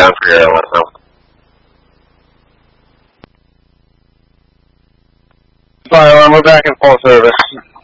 down for your airline now. Fire alarm, we're back in full service.